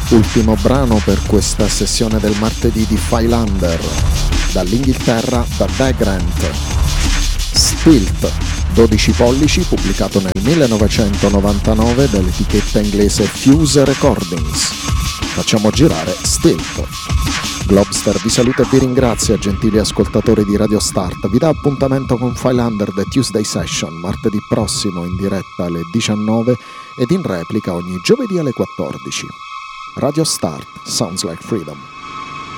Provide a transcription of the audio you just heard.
Ultimo brano per questa sessione del martedì di Phylander, dall'Inghilterra, da Vagrant, Stilt, 12 pollici, pubblicato nel 1999 dall'etichetta inglese Fuse Recordings. Facciamo girare Stilt. Globster vi saluta e vi ringrazia, gentili ascoltatori di Radio Start. Vi dà appuntamento con Phylander The Tuesday Session, martedì prossimo in diretta alle 19 ed in replica ogni giovedì alle 14. Radio Start, sounds like freedom.